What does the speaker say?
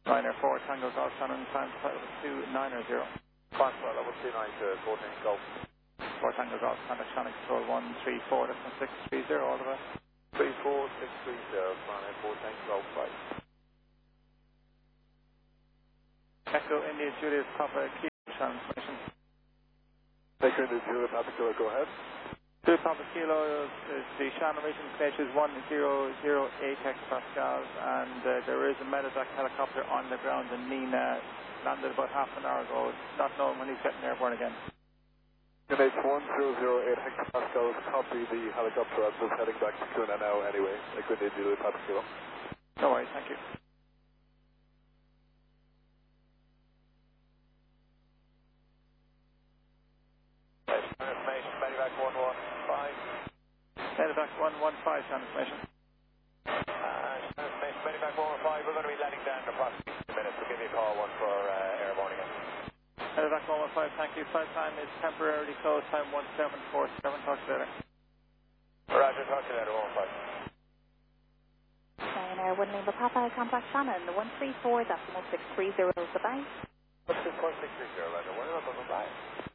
Niner 4 Tango Golf Shannon times 290. Foxtrot level 290, 14 Golf. 4 Tango Golf Shannon control 134, that's 630 all the way. 34630, Flying 4 Tango Golf 5. Echo India Julius Papa Kilo transmission. Echo India Julius Papa Kilo, go ahead. Julius Papa Kilo is the Shannon region stage is 1008 hectopascals, and there is a medevac helicopter on the ground in Nina, landed about half an hour ago. It's not known when he's getting airborne again. MH 1008 hectopascals, copy the helicopter. I'm just heading back to Kuna now anyway. Echo India Julius Papa Kilo. No worries, thank you. Information, Medivac 115. Medevac 115 transmission. Information, Medivac 115. We're going to be letting down in approximately 2 minutes. We'll give you a call once we're airborne again. Medevac 115, thank you. Flight time is temporarily closed, time 1747. Talk to you later. Roger, talk to you later, 115. Ryanair 1 Lima Papa, contact Shannon, 134.630, goodbye. 134.630, Roger. 1 Lima Papa, bye.